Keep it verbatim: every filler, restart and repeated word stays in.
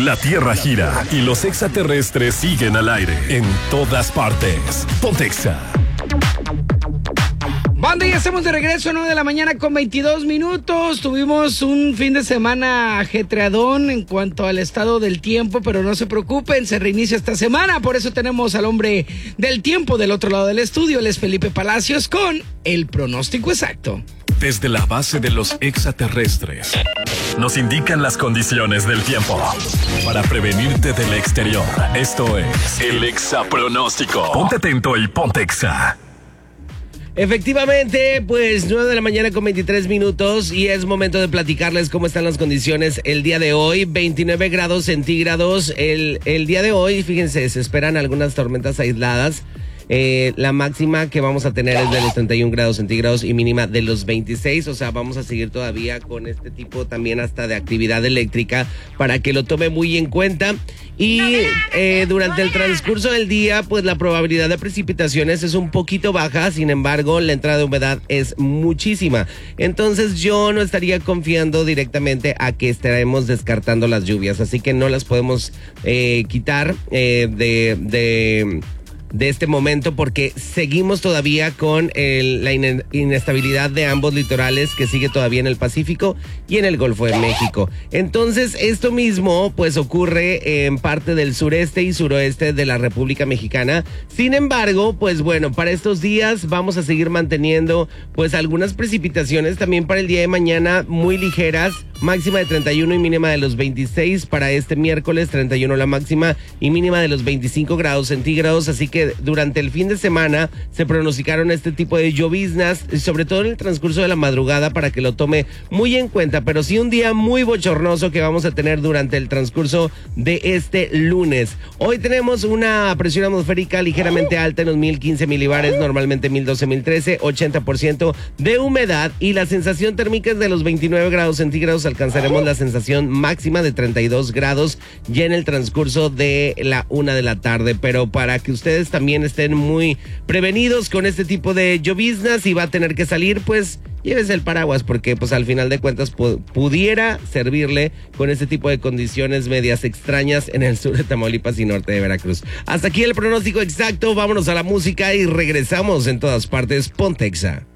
La Tierra gira y los extraterrestres siguen al aire en todas partes. Pontexa. Banda, ya estamos de regreso a nueve de la mañana con veintidós minutos. Tuvimos un fin de semana ajetreadón en cuanto al estado del tiempo, pero no se preocupen, se reinicia esta semana. Por eso tenemos al hombre del tiempo del otro lado del estudio. Él es Felipe Palacios con el pronóstico exacto. Desde la base de los extraterrestres nos indican las condiciones del tiempo para prevenirte del exterior. Esto es el Exapronóstico. Ponte atento y ponte Exa. Efectivamente, pues nueve de la mañana con veintitrés minutos y es momento de platicarles cómo están las condiciones el día de hoy. veintinueve grados centígrados el, el día de hoy. Fíjense, se esperan algunas tormentas aisladas. Eh, la máxima que vamos a tener es de los treinta y un grados centígrados y mínima de los veintiséis, o sea, vamos a seguir todavía con este tipo también hasta de actividad eléctrica para que lo tome muy en cuenta. Y eh, durante el transcurso del día, pues la probabilidad de precipitaciones es un poquito baja, sin embargo, la entrada de humedad es muchísima. Entonces yo no estaría confiando directamente a que estaremos descartando las lluvias, así que no las podemos eh, quitar eh, de... de de este momento porque seguimos todavía con el, la in, inestabilidad de ambos litorales que sigue todavía en el Pacífico y en el Golfo de México. Entonces esto mismo pues ocurre en parte del sureste y suroeste de la República Mexicana. Sin embargo, pues bueno, para estos días vamos a seguir manteniendo pues algunas precipitaciones también para el día de mañana muy ligeras, máxima de treinta y uno y mínima de los veintiséis para este miércoles, treinta y uno la máxima y mínima de los veinticinco grados centígrados, así que durante el fin de semana se pronosticaron este tipo de lloviznas, sobre todo en el transcurso de la madrugada para que lo tome muy en cuenta, pero sí un día muy bochornoso que vamos a tener durante el transcurso de este lunes. Hoy tenemos una presión atmosférica ligeramente alta en los mil quince milibares, normalmente mil doce, mil trece, ochenta por ciento de humedad y la sensación térmica es de los veintinueve grados centígrados, alcanzaremos la sensación máxima de treinta y dos grados ya en el transcurso de la una de la tarde, pero para que ustedes también estén muy prevenidos con este tipo de lloviznas y va a tener que salir, pues llévese el paraguas porque pues al final de cuentas pu- pudiera servirle con este tipo de condiciones medias extrañas en el sur de Tamaulipas y norte de Veracruz. Hasta aquí el pronóstico exacto, vámonos a la música y regresamos en todas partes. Ponte Exa.